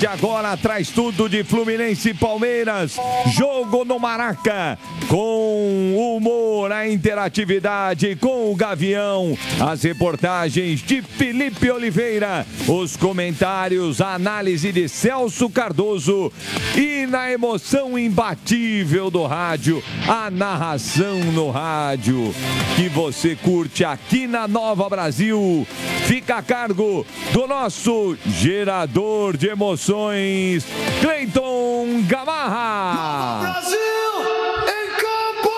de agora traz tudo de Fluminense e Palmeiras. Jogo no Maraca, com humor, a interatividade com o Gavião, as reportagens de Felipe Oliveira, os comentários, a análise de Celso Cardoso e na emoção imbatível do rádio, a narração no rádio que você curte aqui na Nova Brasil. Fica a cargo do nosso gerador de emoções, Cleiton Gamarra. Nova Brasil em campo!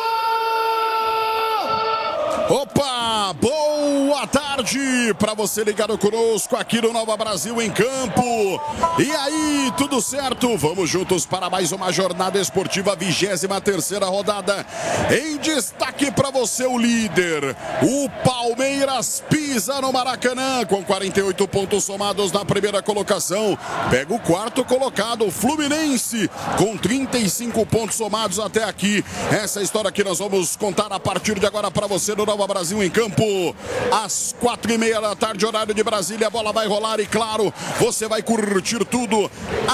Opa, boa tarde para você ligado conosco aqui no Nova Brasil em campo. E aí, tudo certo? Vamos juntos para mais uma jornada esportiva, 23ª rodada. Em destaque para você o líder, o Palmeiras pisa no Maracanã com 48 pontos somados na primeira colocação. Pega o quarto colocado, o Fluminense, com 35 pontos somados até aqui. Essa história que nós vamos contar a partir de agora para você no Nova Brasil em campo. Às 4h30 da tarde, horário de Brasília, a bola vai rolar e claro, você vai curtir tudo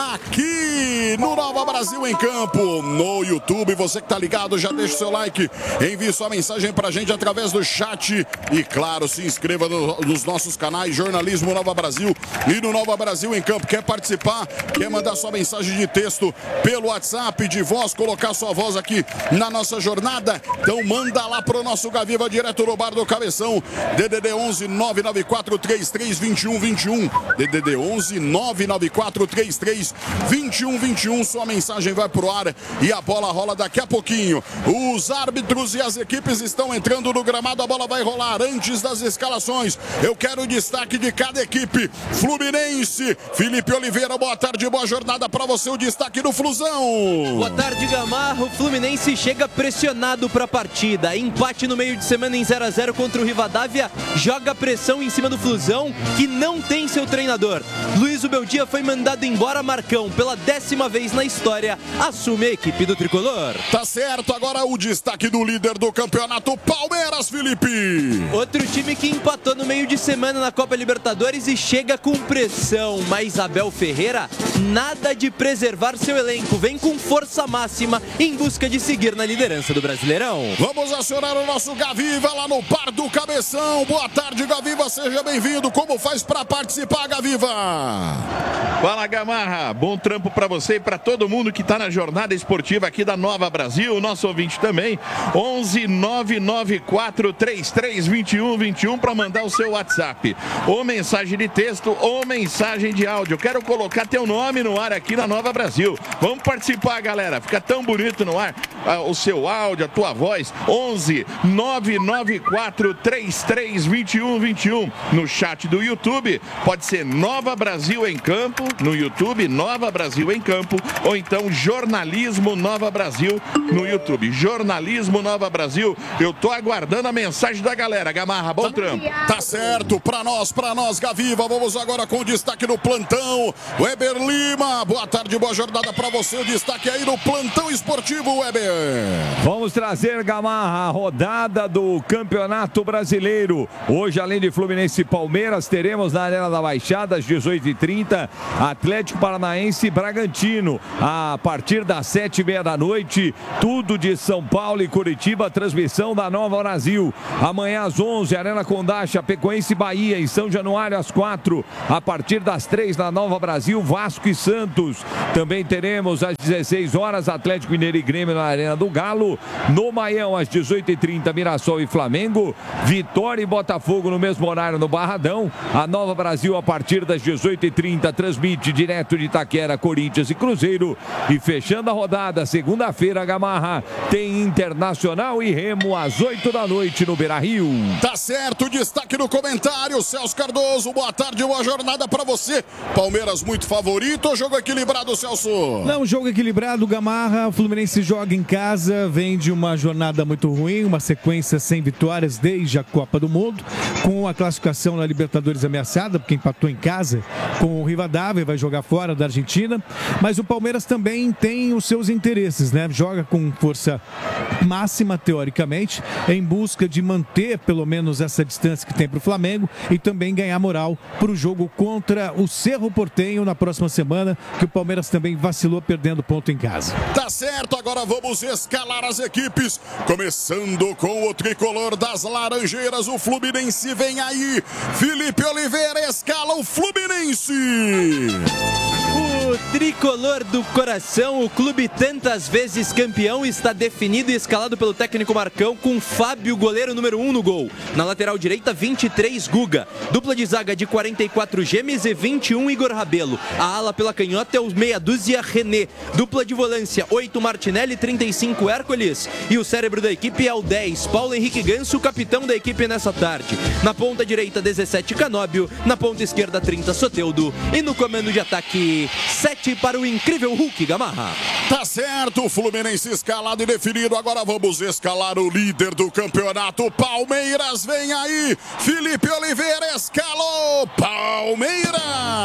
aqui no Nova Brasil em campo. No YouTube, você que tá ligado, já deixa o seu like, envie sua mensagem pra gente através do chat e claro, se inscreva nos nossos canais Jornalismo Nova Brasil e no Nova Brasil em campo. Quer participar? Quer mandar sua mensagem de texto pelo WhatsApp, de voz, colocar sua voz aqui na nossa jornada? Então manda lá pro nosso Gaviva direto no Bar do Cabeção. DDD 11 994 33 21 21. DDD 11 994 33 21 21. Sua mensagem vai pro ar e a bola rola daqui a pouquinho. Os árbitros e as equipes estão entrando no gramado, a bola vai rolar. Antes das escalações, eu quero o destaque de cada equipe. Fluminense, Felipe Oliveira, boa tarde, boa jornada para você, o destaque do Flusão. Boa tarde, Gamarra. O Fluminense chega pressionado para a partida. Empate no meio de semana em 0-0 contra o Rivadavia, joga pressão em cima do Flusão, que não tem seu treinador. Luiz Ubeldia foi mandado embora. Marcão, pela 10ª vez na história, assume a equipe do Tricolor. Tá certo, agora o destaque do líder do campeonato, Palmeiras, Felipe. Outro time que empatou no meio de semana na Copa Libertadores e chega com pressão, mas Abel Ferreira nada de preservar seu elenco, vem com força máxima em busca de seguir na liderança do Brasileirão. Vamos acionar o nosso Gaviva lá no Bar do Cabeção. Boa tarde, Gaviva, seja bem-vindo. Como faz para participar, Gaviva? Fala, Gamarra, bom trampo para você e para todo mundo que está na jornada esportiva aqui da Nova Brasil, nosso ouvinte também, 11 994 33 21 21 para mandar o seu WhatsApp, ou mensagem de texto ou mensagem de áudio. Eu quero colocar teu nome no ar aqui na Nova Brasil. Vamos participar, galera, fica tão bonito no ar, o seu áudio, a tua voz, 11 994 33 21 21. No chat do YouTube, pode ser Nova Brasil em Campo, no YouTube, Nova Brasil em Campo, ou então Jornalismo Nova Brasil no YouTube. Jornalismo Nova Brasil, eu tô aguardando a mensagem da galera. Gamarra, bom trampo. Tá certo, pra nós, Gaviva. Vamos agora com o destaque do plantão, Weber Lima. Boa tarde, boa jornada pra você, o destaque aí do plantão esportivo, Weber. Vamos trazer, Gamarra, a rodada do Campeonato Brasileiro. Hoje, além de Fluminense e Palmeiras, teremos na Arena da Baixada, às 18h30, Atlético Paranaense e Bragantino. A partir das 7h30 da noite, tudo de São Paulo e Curitiba, transmissão da Nova Brasil. Amanhã às 11h, Arena Condá, Chapecoense e Bahia, em São Januário às 4h. A partir das 3h, na Nova Brasil, Vasco e Santos. Também teremos às 16h, Atlético Mineiro e Grêmio na Arena do Galo. No Maião, às 18h30, Mirassol e Flamengo. Vitória e Botafogo no mesmo horário no Barradão. A Nova Brasil, a partir das 18h30, transmite direto de Itaquera, Corinthians e Cruzeiro. E fechando a rodada, segunda-feira, Gamarra, tem Internacional e Remo às 8 da noite no Beira-Rio. Tá certo, destaque no comentário, Celso Cardoso, boa tarde, boa jornada pra você. Palmeiras muito favorito ou jogo equilibrado, Celso? Não, jogo equilibrado, Gamarra. O Fluminense joga em casa, vem de uma jornada muito ruim, uma sequência sem vitórias desde a Copa do Mundo, com a classificação na Libertadores ameaçada, porque empatou em casa com o Rivadavia, vai jogar fora da Argentina. Mas o Palmeiras também tem os seus interesses, né? Joga com força máxima, teoricamente, em busca de manter pelo menos essa distância que tem para o Flamengo e também ganhar moral para o jogo contra o Cerro Porteño na próxima semana, que o Palmeiras também vacilou perdendo ponto em casa. Tá certo, agora vamos escalar as equipes, começando com o tricolor das Laranjeiras, o Fluminense vem aí, Felipe Oliveira escala o Fluminense. O tricolor do coração, o clube tantas vezes campeão, está definido e escalado pelo técnico Marcão, com Fábio, goleiro número 1 no gol. Na lateral direita, 23, Guga. Dupla de zaga de 44, Gemes, e 21, Igor Rabelo. A ala pela canhota é o meia dúzia, René. Dupla de volância, 8, Martinelli, 35, Hércules. E o cérebro da equipe é o 10, Paulo Henrique Ganso, capitão da equipe nessa tarde. Na ponta direita, 17, Canóbio. Na ponta esquerda, 30, Soteldo. E no comando de ataque, 7 para o incrível Hulk, Gamarra. Tá certo, o Fluminense escalado e definido. Agora vamos escalar o líder do campeonato. Palmeiras vem aí. Felipe Oliveira escalou Palmeiras.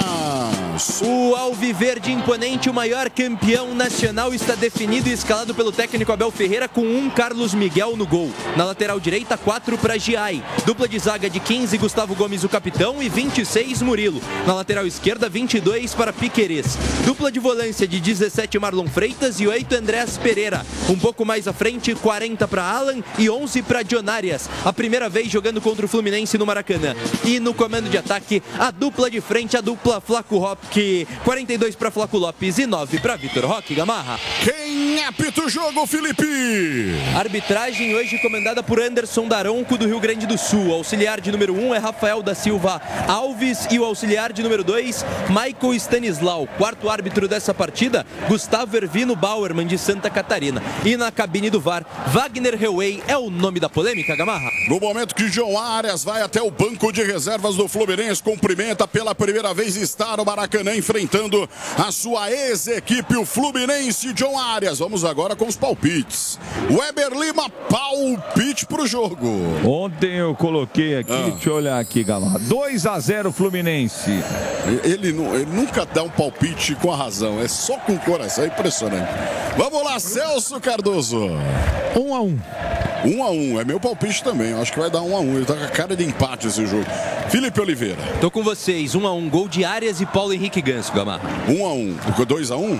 O Alviverde imponente, o maior campeão nacional, está definido e escalado pelo técnico Abel Ferreira, com 1, Carlos Miguel no gol. Na lateral direita, 4 para Giai. Dupla de zaga de 15, Gustavo Gomes, o capitão, e 26, Murilo. Na lateral esquerda, 22 para Piquerez. Dupla de volância de 17, Marlon Freitas, e 8, Andrés Pereira. Um pouco mais à frente, 40 para Alan e 11 para Dionárias. A primeira vez jogando contra o Fluminense no Maracanã. E no comando de ataque, a dupla de frente, a dupla Flaco Roque, 42 para Flaco Lopes e 9 para Vitor Roque, Gamarra. Quem apita o jogo, Felipe? Arbitragem hoje comandada por Anderson Daronco, do Rio Grande do Sul. O auxiliar de número 1 é Rafael da Silva Alves e o auxiliar de número 2, Michael Stanislau. Quarto árbitro dessa partida, Gustavo Ervino Bauerman, de Santa Catarina. E na cabine do VAR, Wagner Heuwey é o nome da polêmica, Gamarra. No momento que João Arias vai até o banco de reservas do Fluminense, cumprimenta pela primeira vez, está no Maracanã enfrentando a sua ex-equipe, o Fluminense. João Arias, vamos agora com os palpites. Weber Lima, palpite pro jogo. Ontem eu coloquei aqui, deixa eu olhar aqui, Gamarra, 2-0 Fluminense. Ele nunca dá um palpite com a razão, é só com o coração, é impressionante. Vamos lá, Celso Cardoso. 1-1. 1-1, é meu palpite também, eu acho que vai dar 1-1, ele tá com a cara de empate esse jogo. Felipe Oliveira. Tô com vocês, 1-1, gol de Arias e Paulo Henrique Ganso, Gamarra. 1-1, 2-1?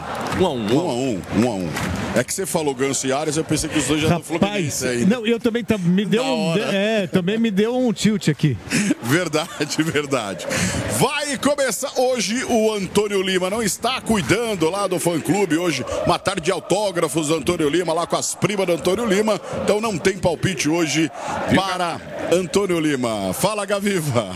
1-1. É que você falou Ganso e Arias, eu pensei que os dois já estão Fluminense aí. Não, eu também também me deu um tilt aqui. Verdade. Vai começar hoje, o Antônio Lima não está cuidando lá do fã-clube hoje, uma tarde de autógrafos do Antônio Lima, lá com as primas do Antônio Lima, então não tem palpite hoje para Antônio Lima. Fala, Gaviva.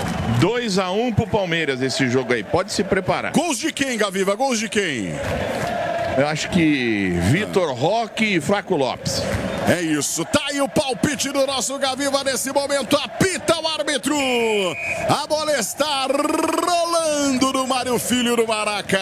2-1 pro Palmeiras esse jogo aí, pode se preparar. Gols de quem, Gaviva? Gols de quem? Eu acho que Vitor Roque e Flaco Lopes. É isso, tá aí o palpite do nosso Gaviva nesse momento, apita o árbitro. A bola está rolando no Mário Filho do Maraca.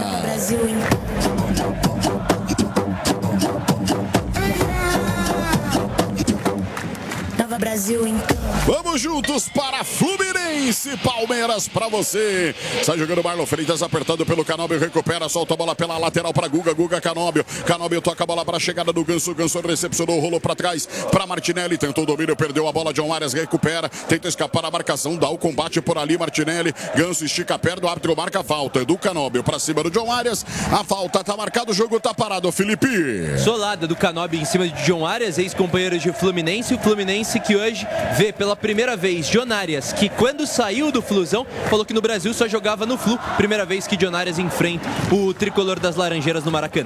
Brasil em campo. Vamos juntos para Fluminense, Palmeiras para você. Sai jogando Marlon Freitas, apertando pelo Canóbio, recupera, solta a bola pela lateral para Guga, Canóbio toca a bola para a chegada do Ganso recepcionou, rolou para trás para Martinelli, tentou o domínio, perdeu a bola, John Arias recupera, tenta escapar a marcação, dá o combate por ali, Martinelli, Ganso estica perto, o árbitro marca a falta, do Canóbio para cima do John Arias, a falta tá marcada, o jogo tá parado, Felipe. Solada do Canóbio em cima de John Arias, ex-companheiro de Fluminense, o Fluminense que hoje vê pela primeira vez John Arias, que quando saiu do Flusão, falou que no Brasil só jogava no Flu, primeira vez que John Arias enfrenta o tricolor das Laranjeiras no Maracanã.